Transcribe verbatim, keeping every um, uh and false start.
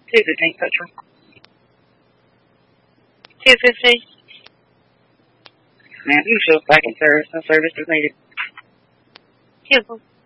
two fifteen Petrol. two fifty. Ma'am, you show back in service. No service is needed. Beautiful.